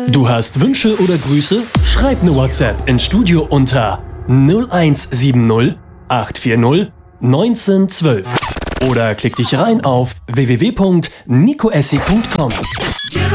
Du hast Wünsche oder Grüße? Schreib eine WhatsApp ins Studio unter 0170 840 1912 oder klick dich rein auf www.nicoessi.com.